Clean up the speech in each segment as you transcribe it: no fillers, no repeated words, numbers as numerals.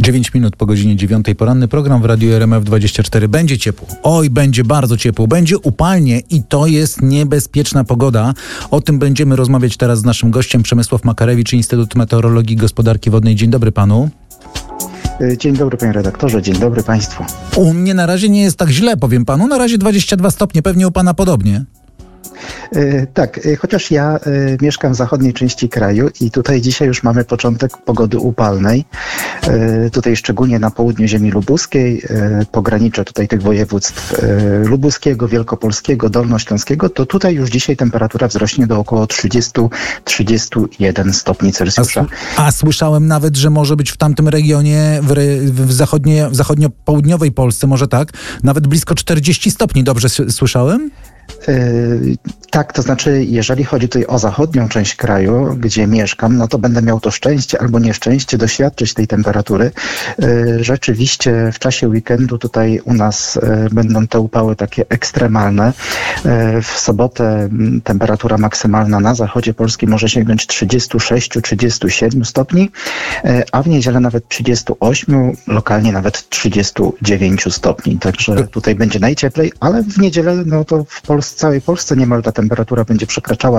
9 minut po godzinie 9. Poranny program w Radiu RMF24. Będzie ciepło. Oj, będzie bardzo ciepło. Będzie upalnie i to jest niebezpieczna pogoda. O tym będziemy rozmawiać teraz z naszym gościem Przemysław Makarewicz, Instytut Meteorologii i Gospodarki Wodnej. Dzień dobry panu. Dzień dobry panie redaktorze, dzień dobry państwu. U mnie na razie nie jest tak źle, powiem panu. Na razie 22 stopnie, pewnie u pana podobnie. Tak, chociaż ja mieszkam w zachodniej części kraju i tutaj dzisiaj już mamy początek pogody upalnej. Tutaj szczególnie na południu ziemi lubuskiej, pogranicze tutaj tych województw lubuskiego, wielkopolskiego, dolnośląskiego, to tutaj już dzisiaj temperatura wzrośnie do około 30-31 stopni Celsjusza. A słyszałem nawet, że może być w tamtym regionie, w zachodnio-południowej Polsce, może tak, nawet blisko 40 stopni. Dobrze słyszałem? Tak, to znaczy, jeżeli chodzi tutaj o zachodnią część kraju, gdzie mieszkam, no to będę miał to szczęście albo nieszczęście doświadczyć tej temperatury. Rzeczywiście w czasie weekendu tutaj u nas będą te upały takie ekstremalne. W sobotę temperatura maksymalna na zachodzie Polski może sięgnąć 36-37 stopni, a w niedzielę nawet 38, lokalnie nawet 39 stopni. Także tutaj będzie najcieplej, ale w niedzielę no to w całej Polsce niemal ta temperatura będzie przekraczała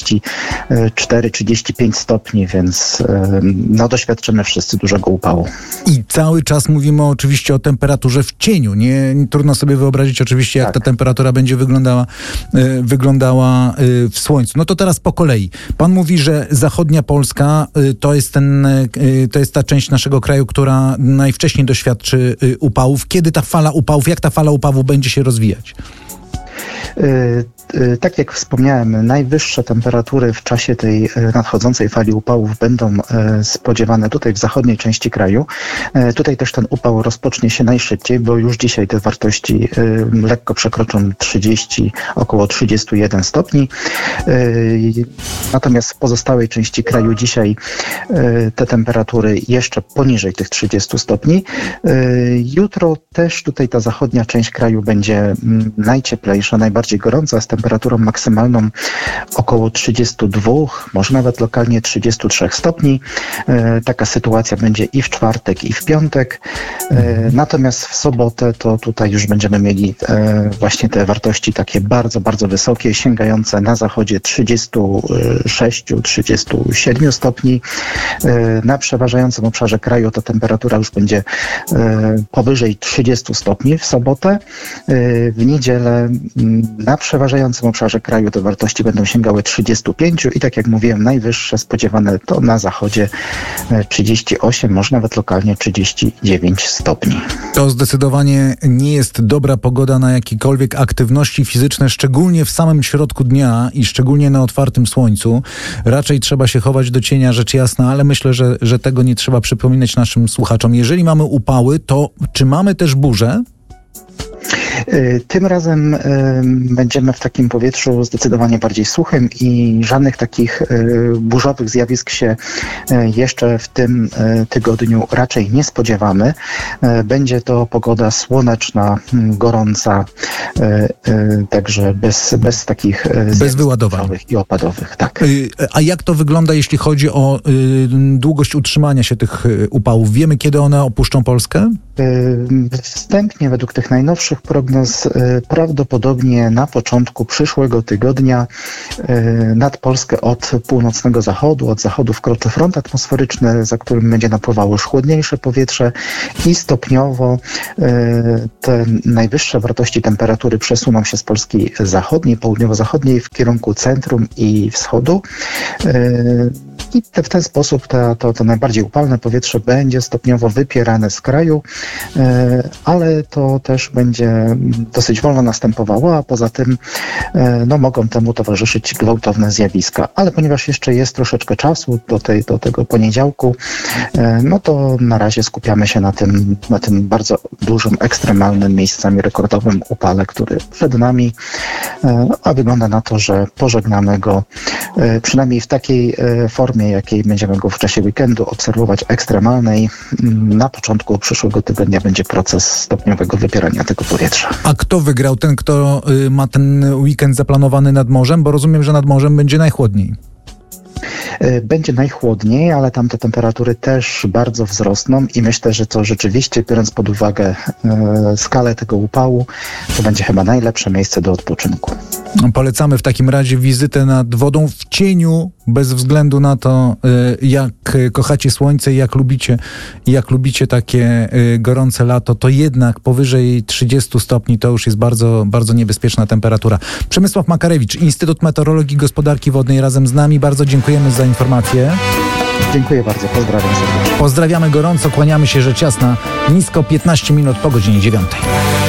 34-35 stopni, więc no doświadczymy wszyscy dużego upału. I cały czas mówimy oczywiście o temperaturze w cieniu. Nie trudno sobie wyobrazić oczywiście, jak ta temperatura będzie wyglądała w słońcu. No to teraz po kolei. Pan mówi, że zachodnia Polska to jest ta część naszego kraju, która najwcześniej doświadczy upałów. Kiedy ta fala upałów, jak ta fala upałów będzie się rozwijać? Tak jak wspomniałem, najwyższe temperatury w czasie tej nadchodzącej fali upałów będą spodziewane tutaj w zachodniej części kraju. Tutaj też ten upał rozpocznie się najszybciej, bo już dzisiaj te wartości lekko przekroczą 30, około 31 stopni. Natomiast w pozostałej części kraju dzisiaj te temperatury jeszcze poniżej tych 30 stopni. Jutro też tutaj ta zachodnia część kraju będzie najcieplejsza, najbardziej gorąca, z temperaturą maksymalną około 32, może nawet lokalnie 33 stopni. Taka sytuacja będzie i w czwartek, i w piątek. Natomiast w sobotę to tutaj już będziemy mieli właśnie te wartości takie bardzo, bardzo wysokie, sięgające na zachodzie 36-37 stopni. Na przeważającym obszarze kraju ta temperatura już będzie powyżej 30 stopni w sobotę. W niedzielę na przeważającym obszarze kraju te wartości będą sięgały 35 i tak jak mówiłem, najwyższe spodziewane to na zachodzie 38, może nawet lokalnie 39 stopni. To zdecydowanie nie jest dobra pogoda na jakiekolwiek aktywności fizyczne, szczególnie w samym środku dnia i szczególnie na otwartym słońcu. Raczej trzeba się chować do cienia, rzecz jasna, ale myślę, że tego nie trzeba przypominać naszym słuchaczom. Jeżeli mamy upały, to czy mamy też burze? Tym razem będziemy w takim powietrzu zdecydowanie bardziej suchym i żadnych takich burzowych zjawisk się jeszcze w tym tygodniu raczej nie spodziewamy. Będzie to pogoda słoneczna, gorąca, także bez takich bez wyładowań i opadowych. Tak. A jak to wygląda, jeśli chodzi o długość utrzymania się tych upałów? Wiemy, kiedy one opuszczą Polskę? Wstępnie według tych najnowszych prognoz prawdopodobnie na początku przyszłego tygodnia nad Polskę od północnego zachodu, od zachodu wkroczy front atmosferyczny, za którym będzie napływało już chłodniejsze powietrze i stopniowo te najwyższe wartości temperatury przesuną się z Polski zachodniej, południowo-zachodniej w kierunku centrum i wschodu. I w ten sposób to najbardziej upalne powietrze będzie stopniowo wypierane z kraju, ale to też będzie dosyć wolno następowało, a poza tym mogą temu towarzyszyć gwałtowne zjawiska. Ale ponieważ jeszcze jest troszeczkę czasu do tego poniedziałku, no to na razie skupiamy się na tym bardzo dużym, ekstremalnym, miejscami rekordowym upale, który przed nami, a wygląda na to, że pożegnamy go przynajmniej w takiej formie, jakiej będziemy go w czasie weekendu obserwować, ekstremalnej. Na początku przyszłego tygodnia będzie proces stopniowego wypierania tego powietrza. A kto wygrał? Ten, kto ma ten weekend zaplanowany nad morzem? Bo rozumiem, że nad morzem będzie najchłodniej. Będzie najchłodniej, ale tam te temperatury też bardzo wzrosną i myślę, że to rzeczywiście, biorąc pod uwagę skalę tego upału, to będzie chyba najlepsze miejsce do odpoczynku. Polecamy w takim razie wizytę nad wodą w cieniu, bez względu na to, jak kochacie słońce i jak lubicie takie gorące lato, to jednak powyżej 30 stopni to już jest bardzo, bardzo niebezpieczna temperatura. Przemysław Makarewicz, Instytut Meteorologii i Gospodarki Wodnej razem z nami. Bardzo dziękujemy za informację. Dziękuję bardzo, pozdrawiam serdecznie. Pozdrawiamy gorąco, kłaniamy się rzecz jasna. Nisko 15 minut po godzinie 9.